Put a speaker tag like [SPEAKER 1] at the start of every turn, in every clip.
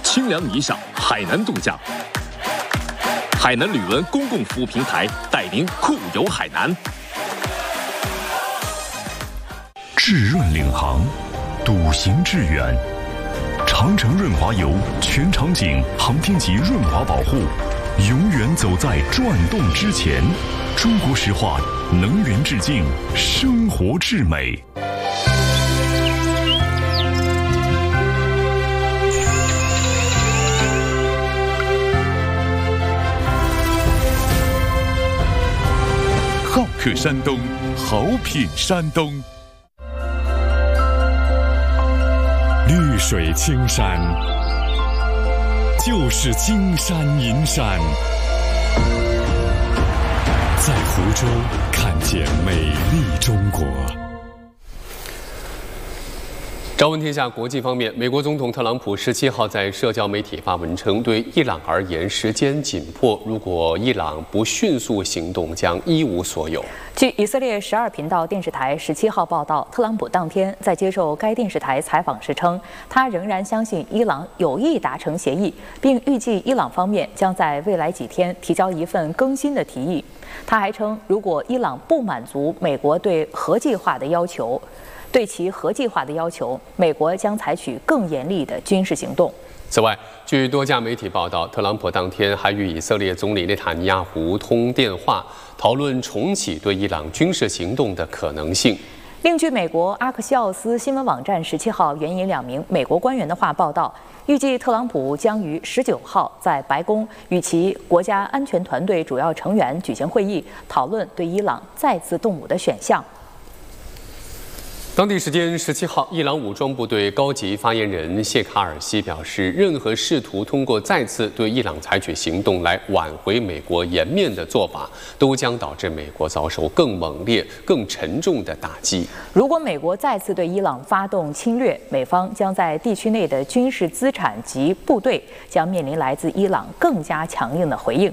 [SPEAKER 1] 清凉沂上海南度假。海南旅文公共服务平台带您酷游海南。
[SPEAKER 2] 致润领航，笃行致远。长城润滑油全场景航天级润滑保护，永远走在转动之前。中国石化能源致敬，生活至美。
[SPEAKER 3] 好客山东，好品山东。
[SPEAKER 4] 绿水青山，就是金山银山。在湖州看见美丽中国。
[SPEAKER 5] 朝闻天下国际方面，美国总统特朗普17号在社交媒体发文称，对伊朗而言时间紧迫，如果伊朗不迅速行动，将一无所有。
[SPEAKER 6] 据以色列12频道电视台17号报道，特朗普当天在接受该电视台采访时称，他仍然相信伊朗有意达成协议，并预计伊朗方面将在未来几天提交一份更新的提议。他还称，如果伊朗不满足美国对其核计划的要求，美国将采取更严厉的军事行动。
[SPEAKER 5] 此外，据多家媒体报道，特朗普当天还与以色列总理内塔尼亚胡通电话，讨论重启对伊朗军事行动的可能性。
[SPEAKER 6] 另据美国阿克西奥斯新闻网站17号援引2名美国官员的话报道，预计特朗普将于19号在白宫与其国家安全团队主要成员举行会议，讨论对伊朗再次动武的选项。
[SPEAKER 5] 当地时间17号，伊朗武装部队高级发言人谢卡尔西表示，任何试图通过再次对伊朗采取行动来挽回美国颜面的做法，都将导致美国遭受更猛烈、更沉重的打击。
[SPEAKER 6] 如果美国再次对伊朗发动侵略，美方将在地区内的军事资产及部队将面临来自伊朗更加强硬的回应。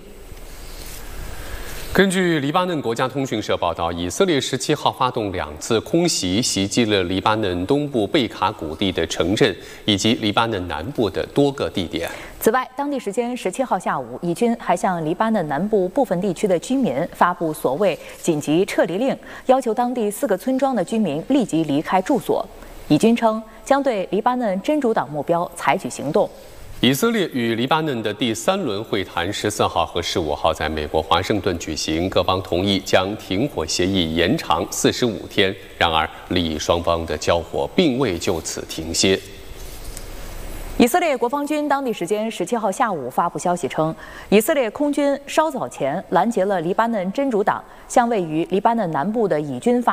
[SPEAKER 5] 根据黎巴嫩国家通讯社报道，以色列17号发动2次空袭，袭击了黎巴嫩东部贝卡谷地的城镇以及黎巴嫩南部的多个地点。
[SPEAKER 6] 此外，当地时间17号下午，以军还向黎巴嫩南部部分地区的居民发布所谓紧急撤离令，要求当地4个村庄的居民立即离开住所。以军称将对黎巴嫩真主党目标采取行动。
[SPEAKER 5] 以色列与黎巴嫩的第3轮会谈14号和15号在美国华盛顿举行，各方同意将停火协议延长45天。然而，利益双方的交火并未就此停歇。
[SPEAKER 6] 以色列国防军当地时间17号下午发布消息称，以色列空军稍早前拦截了黎巴嫩真主党向位于黎巴嫩南部的以军发